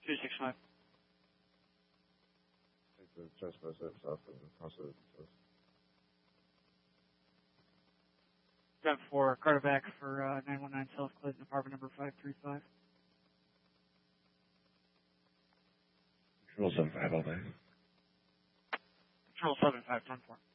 265. Take the transfer service off and transfer the details. 10-4, Carter back for 919 South Clinton, apartment number 535. Control 75 all day. Control 75, 10-4.